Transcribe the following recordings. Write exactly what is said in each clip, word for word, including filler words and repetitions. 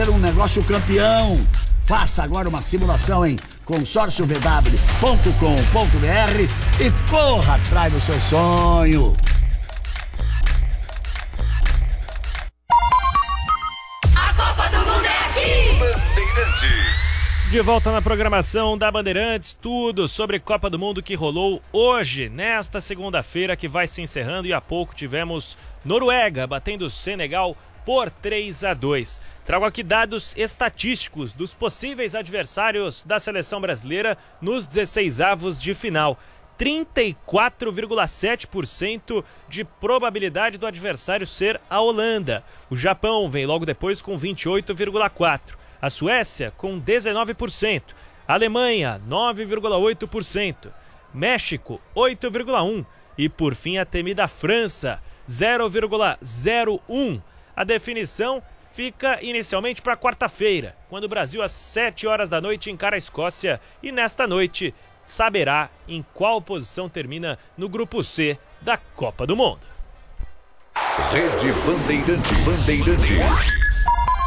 Um negócio campeão. Faça agora uma simulação em consórcio v w ponto com ponto b r e corra atrás do seu sonho. A Copa do Mundo é aqui! Bandeirantes. De volta na programação da Bandeirantes, tudo sobre Copa do Mundo que rolou hoje, nesta segunda-feira, que vai se encerrando, e há pouco tivemos Noruega batendo Senegal por três a dois. Trago aqui dados estatísticos dos possíveis adversários da seleção brasileira nos dezesseisavos de final. trinta e quatro vírgula sete por cento de probabilidade do adversário ser a Holanda. O Japão vem logo depois com vinte e oito vírgula quatro por cento. A Suécia com dezenove por cento. A Alemanha, nove vírgula oito por cento. México, oito vírgula um por cento. E por fim a temida França, zero vírgula zero um por cento. A definição fica inicialmente para quarta-feira, quando o Brasil às sete horas da noite encara a Escócia, e nesta noite saberá em qual posição termina no grupo C da Copa do Mundo. Rede Bandeirantes. Bandeirantes.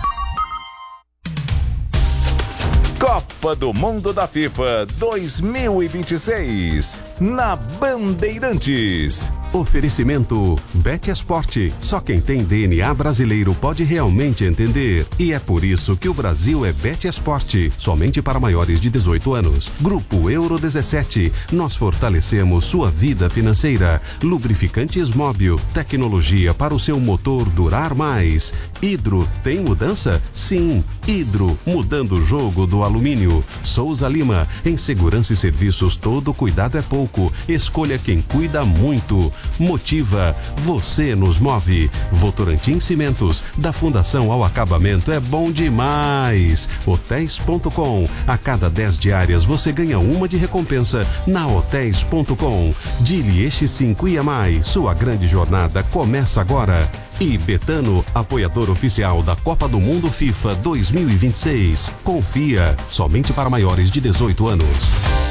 Copa do Mundo da FIFA dois mil e vinte e seis na Bandeirantes. Oferecimento Betesport. Só quem tem D N A brasileiro pode realmente entender. E é por isso que o Brasil é Betesport. Somente para maiores de dezoito anos. Grupo Euro dezessete. Nós fortalecemos sua vida financeira. Lubrificantes Móbil. Tecnologia para o seu motor durar mais. Hidro. Tem mudança? Sim. Hidro. Mudando o jogo do alumínio. Souza Lima. Em segurança e serviços, todo cuidado é pouco. Escolha quem cuida muito. Motiva, você nos move. Votorantim Cimentos, da fundação ao acabamento é bom demais. Hotéis ponto com, a cada dez diárias você ganha uma de recompensa na Hotéis ponto com. Dili Eixi cinco I A M A I, sua grande jornada começa agora. E Betano, apoiador oficial da Copa do Mundo FIFA dois mil e vinte e seis. Confia, somente para maiores de dezoito anos.